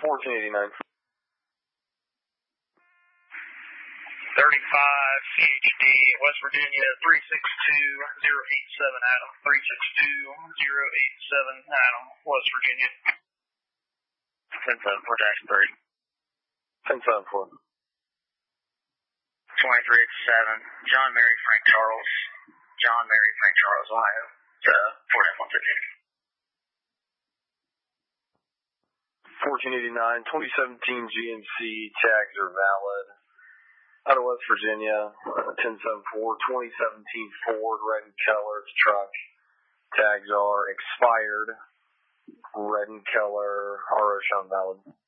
1489. 35 CHD, West Virginia, 362087 Adam. 362087 Adam, West Virginia. 10-7 for Jackson 3. 10-7 for. 2387, John Mary Frank Charles, Ohio. 1489, 2017 GMC tags are valid. Out of West Virginia, 10-7-4, 2017 Ford red and color truck. Tags are expired. Red and color, RO shown valid.